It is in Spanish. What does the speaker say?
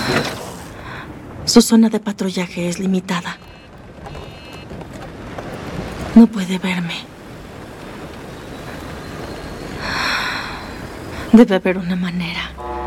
Su zona de patrullaje es limitada. No puede verme. Debe haber una manera.